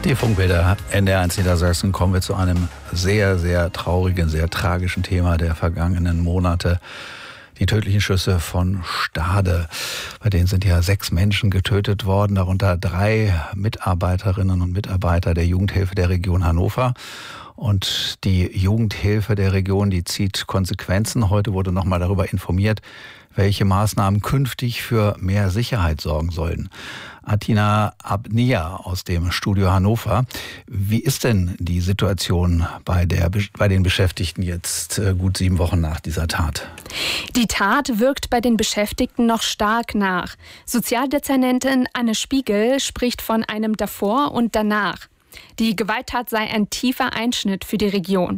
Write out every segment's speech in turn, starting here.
Die Funkbilder NDR1 Niedersachsen. Kommen wir zu einem sehr, sehr traurigen, sehr tragischen Thema der vergangenen Monate. Die tödlichen Schüsse von Stade. Bei denen sind ja 6 Menschen getötet worden, darunter 3 Mitarbeiterinnen und Mitarbeiter der Jugendhilfe der Region Hannover. Und die Jugendhilfe der Region, die zieht Konsequenzen. Heute wurde nochmal darüber informiert, welche Maßnahmen künftig für mehr Sicherheit sorgen sollen. Atina Abnia aus dem Studio Hannover. Wie ist denn die Situation bei den Beschäftigten jetzt gut 7 Wochen nach dieser Tat? Die Tat wirkt bei den Beschäftigten noch stark nach. Sozialdezernentin Anne Spiegel spricht von einem Davor und Danach. Die Gewalttat sei ein tiefer Einschnitt für die Region.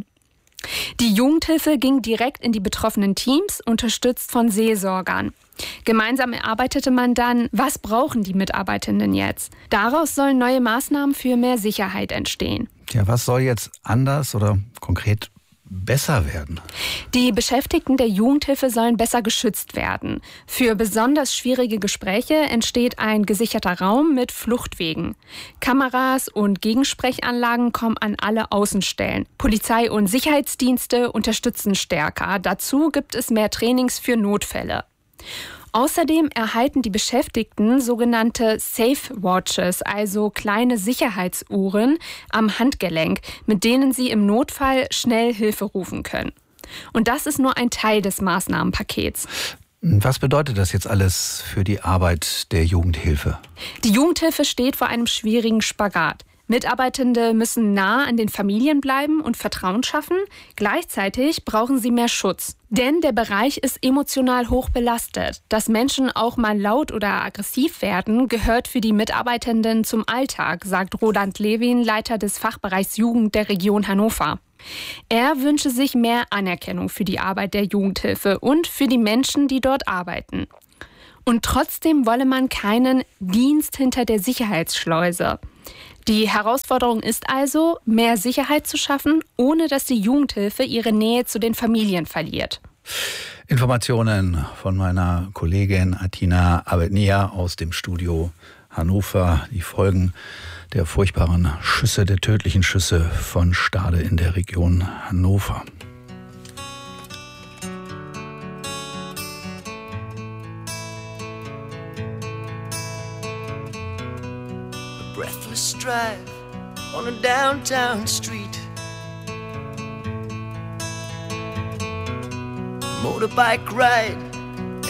Die Jugendhilfe ging direkt in die betroffenen Teams, unterstützt von Seelsorgern. Gemeinsam erarbeitete man dann, was brauchen die Mitarbeitenden jetzt? Daraus sollen neue Maßnahmen für mehr Sicherheit entstehen. Ja, was soll jetzt anders oder konkret besser werden? Die Beschäftigten der Jugendhilfe sollen besser geschützt werden. Für besonders schwierige Gespräche entsteht ein gesicherter Raum mit Fluchtwegen. Kameras und Gegensprechanlagen kommen an alle Außenstellen. Polizei und Sicherheitsdienste unterstützen stärker. Dazu gibt es mehr Trainings für Notfälle. Außerdem erhalten die Beschäftigten sogenannte Safe Watches, also kleine Sicherheitsuhren am Handgelenk, mit denen sie im Notfall schnell Hilfe rufen können. Und das ist nur ein Teil des Maßnahmenpakets. Was bedeutet das jetzt alles für die Arbeit der Jugendhilfe? Die Jugendhilfe steht vor einem schwierigen Spagat. Mitarbeitende müssen nah an den Familien bleiben und Vertrauen schaffen. Gleichzeitig brauchen sie mehr Schutz. Denn der Bereich ist emotional hoch belastet. Dass Menschen auch mal laut oder aggressiv werden, gehört für die Mitarbeitenden zum Alltag, sagt Roland Lewin, Leiter des Fachbereichs Jugend der Region Hannover. Er wünsche sich mehr Anerkennung für die Arbeit der Jugendhilfe und für die Menschen, die dort arbeiten. Und trotzdem wolle man keinen Dienst hinter der Sicherheitsschleuse. Die Herausforderung ist also, mehr Sicherheit zu schaffen, ohne dass die Jugendhilfe ihre Nähe zu den Familien verliert. Informationen von meiner Kollegin Atina Abnia aus dem Studio Hannover. Die Folgen der furchtbaren Schüsse, der tödlichen Schüsse von Stade in der Region Hannover. Breathless drive on a downtown street. Motorbike ride